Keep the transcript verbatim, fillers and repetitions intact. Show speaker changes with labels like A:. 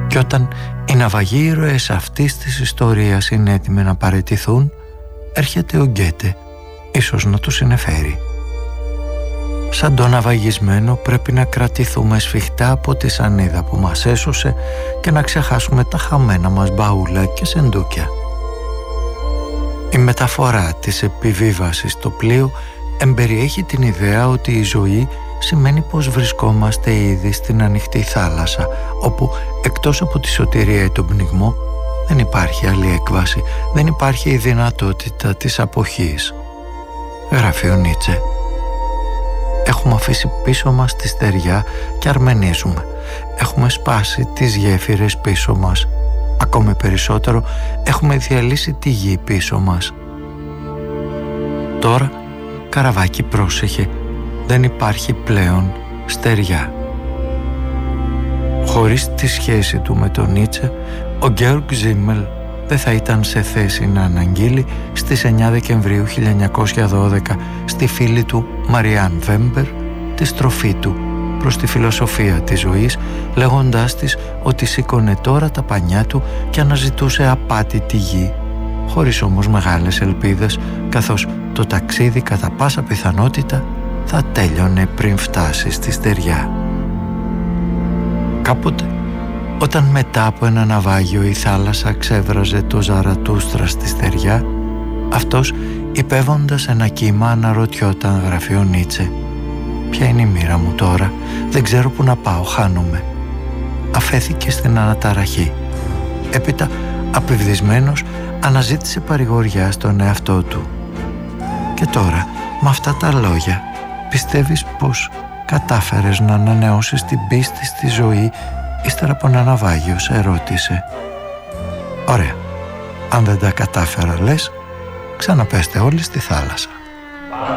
A: Και όταν οι ναυαγοί ήρωες αυτής της ιστορίας είναι έτοιμοι να παραιτηθούν, έρχεται ο Γκέτε, ίσως να τους συνεφέρει. Σαν τον ναυαγισμένο πρέπει να κρατηθούμε σφιχτά από τη σανίδα που μας έσωσε και να ξεχάσουμε τα χαμένα μας μπαούλα και σεντούκια. Η μεταφορά της επιβίβασης στο πλοίο εμπεριέχει την ιδέα ότι η ζωή σημαίνει πως βρισκόμαστε ήδη στην ανοιχτή θάλασσα, όπου εκτός από τη σωτηρία ή τον πνιγμό δεν υπάρχει άλλη έκβαση, δεν υπάρχει η δυνατότητα της αποχής. Γράφει ο Νίτσε. Έχουμε αφήσει πίσω μας τη στεριά και αρμενίζουμε. Έχουμε σπάσει τις γέφυρες πίσω μας. Ακόμη περισσότερο, έχουμε διαλύσει τη γη πίσω μας. Τώρα, καραβάκι, πρόσεχε, δεν υπάρχει πλέον στεριά. Χωρίς τη σχέση του με τον Νίτσε, ο Γκέοργκ Ζίμελ δεν θα ήταν σε θέση να αναγγείλει στις εννιά Δεκεμβρίου χίλια εννιακόσια δώδεκα στη φίλη του Μαριάν Βέμπερ τη στροφή του προς τη φιλοσοφία της ζωής, λέγοντάς της ότι σήκωνε τώρα τα πανιά του και αναζητούσε απάτητη γη, χωρίς όμως μεγάλες ελπίδες, καθώς το ταξίδι κατά πάσα πιθανότητα θα τέλειωνε πριν φτάσει στη στεριά. Κάποτε, όταν μετά από ένα ναυάγιο η θάλασσα ξέβραζε το Ζαρατούστρα στη στεριά, αυτός, υπέβοντας ένα κύμα, αναρωτιόταν, γράφει ο Νίτσε, «Ποια είναι η μοίρα μου τώρα, δεν ξέρω που να πάω, χάνομαι». Αφέθηκε στην αναταραχή. Έπειτα, απευδισμένος, αναζήτησε παρηγοριά στον εαυτό του. «Και τώρα, με αυτά τα λόγια, πιστεύεις πως κατάφερες να ανανεώσεις την πίστη στη ζωή ύστερα από ένα ναυάγιο?» σε ρώτησε. «Ωραία, αν δεν τα κατάφερα, λες, ξαναπέστε όλοι στη θάλασσα».